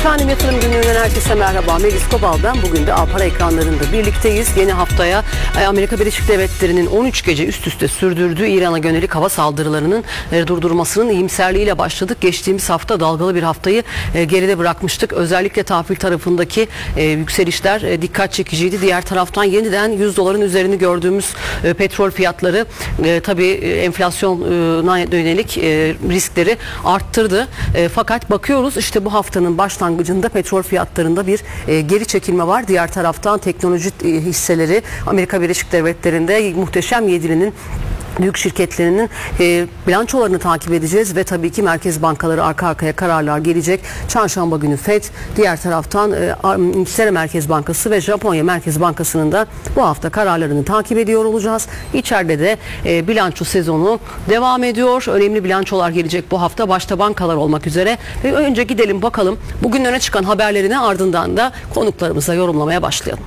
Efendim Yatırım Günlüğü'nden herkese merhaba. Melis Kobal ben. Bugün de A-Para ekranlarında birlikteyiz. Yeni haftaya Amerika Birleşik Devletleri'nin 13 gece üst üste sürdürdüğü İran'a yönelik hava saldırılarının durdurmasının iyimserliğiyle başladık. Geçtiğimiz hafta dalgalı bir haftayı geride bırakmıştık. Özellikle tahvil tarafındaki yükselişler dikkat çekiciydi. Diğer taraftan yeniden 100 doların üzerini gördüğümüz petrol fiyatları tabii enflasyona yönelik riskleri arttırdı. Fakat bakıyoruz işte bu haftanın başlangıcında petrol fiyatlarında bir geri çekilme var. Diğer taraftan teknoloji hisseleri Amerika Birleşik Devletleri'nde muhteşem yedilinin büyük şirketlerinin bilançolarını takip edeceğiz ve tabii ki merkez bankaları arka arkaya kararlar gelecek. Çarşamba günü FED, diğer taraftan İngiltere Merkez Bankası ve Japonya Merkez Bankası'nın da bu hafta kararlarını takip ediyor olacağız. İçeride de bilanço sezonu devam ediyor. Önemli bilançolar gelecek bu hafta, başta bankalar olmak üzere. Ve önce gidelim bakalım bugün öne çıkan haberlerine, ardından da konuklarımıza yorumlamaya başlayalım.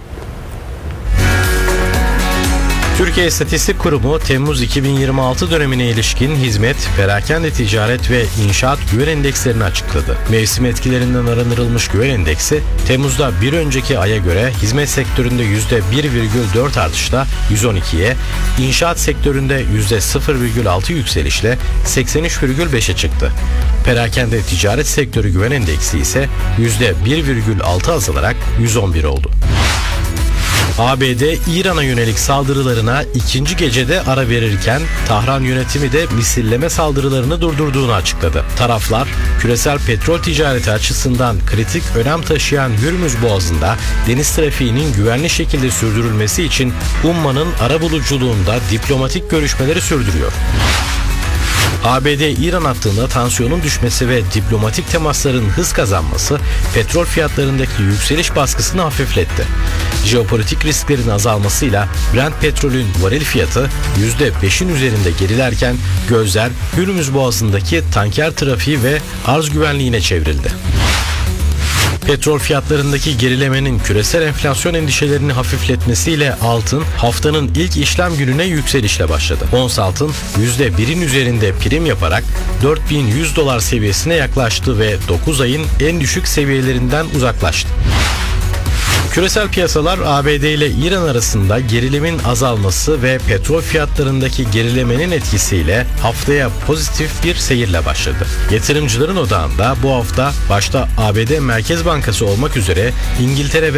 Türkiye İstatistik Kurumu Temmuz 2026 dönemine ilişkin hizmet, perakende ticaret ve inşaat güven endekslerini açıkladı. Mevsim etkilerinden arındırılmış güven endeksi, Temmuz'da bir önceki aya göre hizmet sektöründe %1,4 artışla 112'ye, inşaat sektöründe %0,6 yükselişle 83,5'e çıktı. Perakende ticaret sektörü güven endeksi ise %1,6 azalarak 111 oldu. ABD, İran'a yönelik saldırılarına ikinci gecede ara verirken Tahran yönetimi de misilleme saldırılarını durdurduğunu açıkladı. Taraflar, küresel petrol ticareti açısından kritik önem taşıyan Hürmüz Boğazı'nda deniz trafiğinin güvenli şekilde sürdürülmesi için Umman'ın arabuluculuğunda diplomatik görüşmeleri sürdürüyor. ABD-İran hattında tansiyonun düşmesi ve diplomatik temasların hız kazanması petrol fiyatlarındaki yükseliş baskısını hafifletti. Jeopolitik risklerin azalmasıyla Brent petrolün varil fiyatı %5'in üzerinde gerilerken gözler Hürmüz Boğazı'ndaki tanker trafiği ve arz güvenliğine çevrildi. Petrol fiyatlarındaki gerilemenin küresel enflasyon endişelerini hafifletmesiyle altın haftanın ilk işlem gününe yükselişle başladı. Ons altın %1'in üzerinde prim yaparak 4100 dolar seviyesine yaklaştı ve 9 ayın en düşük seviyelerinden uzaklaştı. Küresel piyasalar ABD ile İran arasında gerilimin azalması ve petrol fiyatlarındaki gerilemenin etkisiyle haftaya pozitif bir seyirle başladı. Yatırımcıların odağında bu hafta başta ABD Merkez Bankası olmak üzere İngiltere ve